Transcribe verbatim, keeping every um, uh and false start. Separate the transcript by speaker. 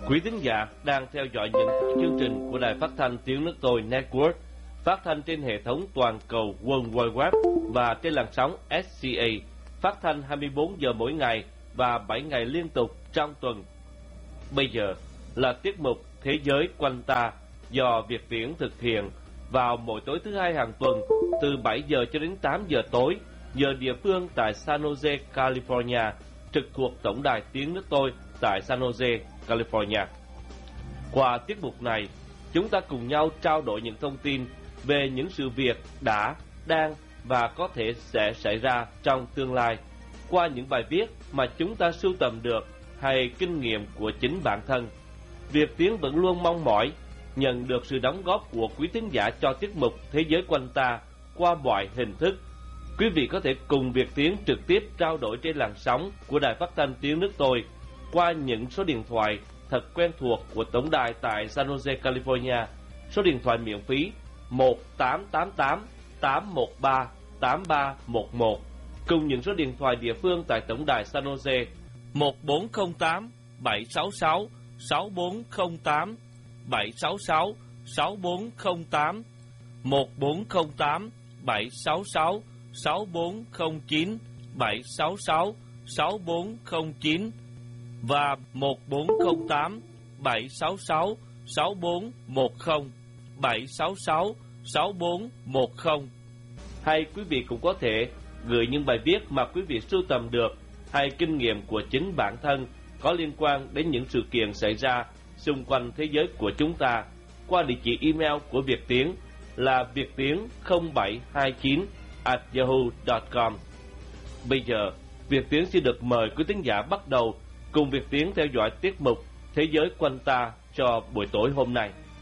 Speaker 1: Quý thính giả đang theo dõi những chương trình của Đài Phát thanh Tiếng Nước Tôi Network, phát thanh trên hệ thống toàn cầu World Wide Web và trên làn sóng ét xê a, phát thanh hai mươi bốn giờ mỗi ngày và bảy ngày liên tục trong tuần. Bây giờ là tiết mục Thế giới quanh ta do Việt Tiến thực hiện vào mỗi tối thứ hai hàng tuần từ bảy giờ cho đến tám giờ tối, giờ địa phương tại San Jose, California, trực thuộc Tổng đài Tiếng Nước Tôi tại San Jose, California. Qua tiết mục này, chúng ta cùng nhau trao đổi những thông tin về những sự việc đã, đang và có thể sẽ xảy ra trong tương lai qua những bài viết mà chúng ta sưu tầm được hay kinh nghiệm của chính bản thân. Việt Tiến vẫn luôn mong mỏi nhận được sự đóng góp của quý thính giả cho tiết mục Thế giới quanh ta qua mọi hình thức. Quý vị có thể cùng Việt Tiến trực tiếp trao đổi trên làn sóng của Đài Phát thanh Tiếng Nước Tôi qua những số điện thoại thật quen thuộc của tổng đài tại San Jose, California. Số điện thoại miễn phí một tám tám tám tám một ba tám ba một một, cùng những số điện thoại địa phương tại tổng đài San Jose một bốn không tám bảy sáu sáu sáu bốn không tám bảy sáu sáu sáu bốn không tám, một bốn không tám bảy sáu sáu sáu bốn không chín bảy sáu sáu sáu bốn không chín và một bốn không tám bảy sáu sáu sáu bốn một không bảy sáu sáu sáu bốn một không. Hay quý vị cũng có thể gửi những bài viết mà quý vị sưu tầm được hay kinh nghiệm của chính bản thân có liên quan đến những sự kiện xảy ra xung quanh thế giới của chúng ta qua địa chỉ email của Việt Tiến là viettiến không bảy hai chín a yahoo chấm com. Bây giờ, Việt Tiến xin được mời quý thính giả bắt đầu cùng Việt Tiến theo dõi tiết mục Thế giới quanh ta cho buổi tối hôm nay.